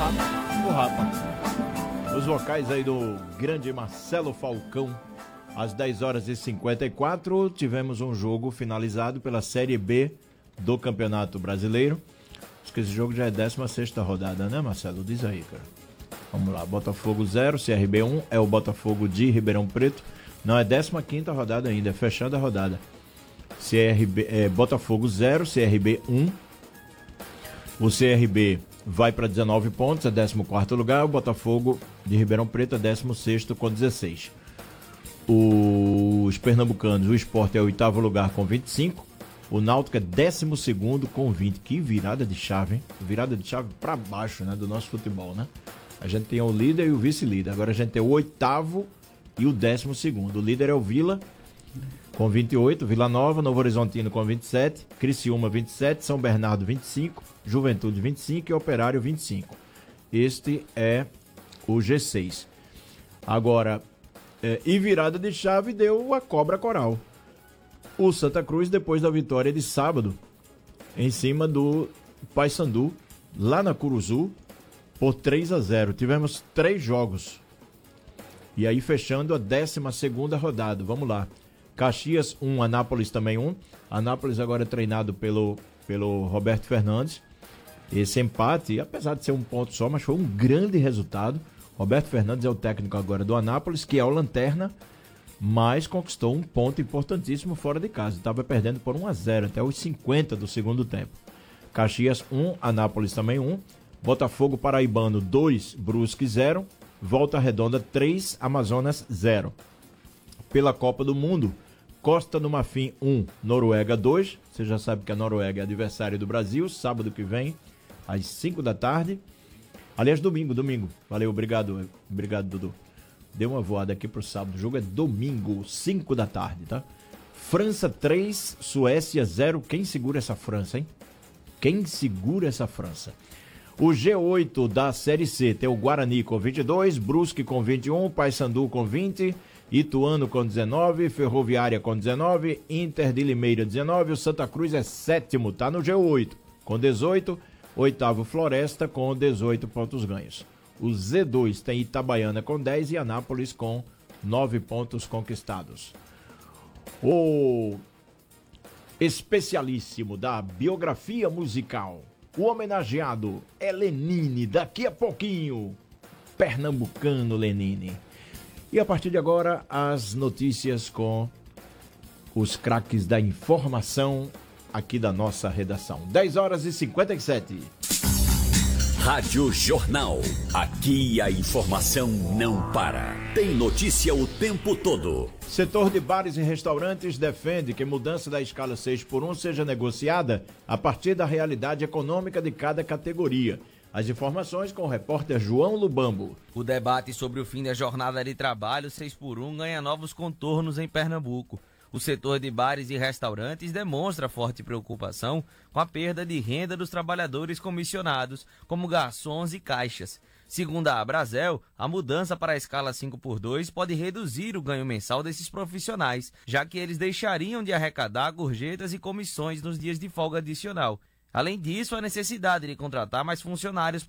Os vocais aí do grande Marcelo Falcão. Às 10h54, tivemos um jogo finalizado pela Série B do Campeonato Brasileiro. Acho que esse jogo já é 16ª rodada, né, Marcelo? Diz aí, cara. Vamos lá, Botafogo 0, CRB 1, é o Botafogo de Ribeirão Preto. Não, é 15ª rodada ainda, é fechando a rodada. Botafogo 0, CRB 1. O CRB vai para 19 pontos, é 14º lugar. O Botafogo de Ribeirão Preto é 16º com 16. Os pernambucanos, o Sport é o 8º lugar com 25. O Náutico é 12º com 20. Que virada de chave, hein? Virada de chave para baixo, né, do nosso futebol, né? A gente tem o líder e o vice-líder. Agora a gente tem o 8º e o 12º. O líder é o Vila, com 28. Vila Nova, Novo Horizontino com 27. Criciúma, 27. São Bernardo, 25. Juventude, 25. E Operário, 25. Este é o G6. Agora, e virada de chave deu a Cobra Coral. O Santa Cruz, depois da vitória de sábado, em cima do Paysandu, lá na Curuzu, por 3-0. Tivemos 3 jogos. E aí fechando a 12ª rodada. Vamos lá. Caxias 1, Anápolis também 1. Anápolis agora é treinado pelo Roberto Fernandes. Esse empate, apesar de ser um ponto só, mas foi um grande resultado. Roberto Fernandes é o técnico agora do Anápolis, que é o lanterna, mas conquistou um ponto importantíssimo fora de casa. Estava perdendo por 1-0 até os 50 do segundo tempo. Caxias 1, Anápolis também 1. Botafogo Paraibano 2, Brusque 0. Volta Redonda 3, Amazonas 0. Pela Copa do Mundo, Costa do Marfim 1, Noruega 2. Você já sabe que a Noruega é adversário do Brasil, sábado que vem, às 5 da tarde. Aliás, domingo. Valeu, obrigado, Dudu. Deu uma voada aqui pro sábado. O jogo é domingo, 5 da tarde, tá? França 3, Suécia 0. Quem segura essa França, hein? Quem segura essa França? O G8 da Série C tem o Guarani com 22, Brusque com 21, Paysandu com 20, Ituano com 19, Ferroviária com 19, Inter de Limeira 19, o Santa Cruz é 7º, tá no G8 com 18, 8º Floresta com 18 pontos ganhos. O Z2 tem Itabaiana com 10 e Anápolis com 9 pontos conquistados. O especialíssimo da biografia musical, o homenageado é Lenine, daqui a pouquinho, pernambucano Lenine. E a partir de agora, as notícias com os craques da informação aqui da nossa redação. 10h57. Rádio Jornal. Aqui a informação não para. Tem notícia o tempo todo. Setor de bares e restaurantes defende que mudança da escala 6x1 seja negociada a partir da realidade econômica de cada categoria. As informações com o repórter João Lubambo. O debate sobre o fim da jornada de trabalho 6x1 ganha novos contornos em Pernambuco. O setor de bares e restaurantes demonstra forte preocupação com a perda de renda dos trabalhadores comissionados, como garçons e caixas. Segundo a Abrazel, a mudança para a escala 5x2 pode reduzir o ganho mensal desses profissionais, já que eles deixariam de arrecadar gorjetas e comissões nos dias de folga adicional. Além disso, a necessidade de contratar mais funcionários